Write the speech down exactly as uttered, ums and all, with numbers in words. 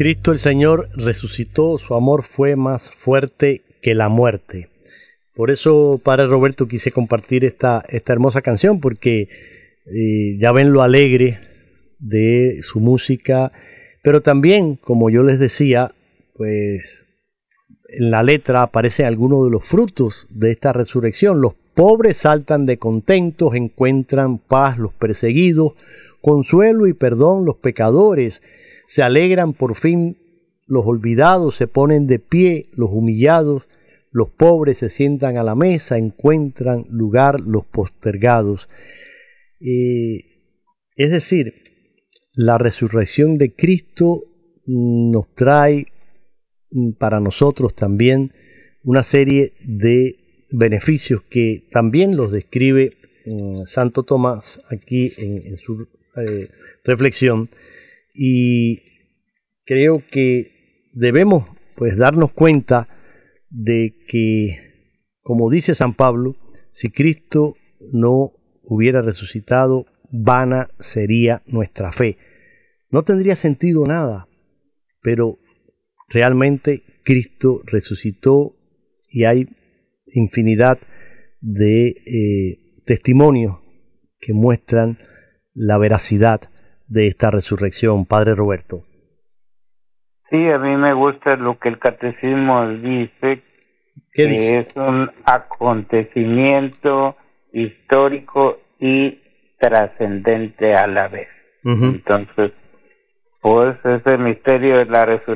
Cristo el Señor resucitó, su amor fue más fuerte que la muerte. Por eso, Padre Roberto, quise compartir esta, esta hermosa canción, porque eh, ya ven lo alegre de su música, pero también, como yo les decía, pues en la letra aparecen algunos de los frutos de esta resurrección. Los pobres saltan de contentos, encuentran paz los perseguidos, consuelo y perdón los pecadores, se alegran por fin los olvidados, se ponen de pie los humillados, los pobres se sientan a la mesa, encuentran lugar los postergados. Eh, es decir, la resurrección de Cristo nos trae para nosotros también una serie de beneficios que también los describe um, Santo Tomás aquí en, en su eh, reflexión, y creo que debemos pues darnos cuenta de que, como dice San Pablo, si Cristo no hubiera resucitado, vana sería nuestra fe. No tendría sentido nada, pero realmente Cristo resucitó y hay infinidad de eh, testimonios que muestran la veracidad de esta resurrección, Padre Roberto. Sí, a mí me gusta lo que el catecismo dice, ¿Qué que dice? es un acontecimiento histórico y trascendente a la vez. Uh-huh. Entonces, pues ese misterio de la resurrección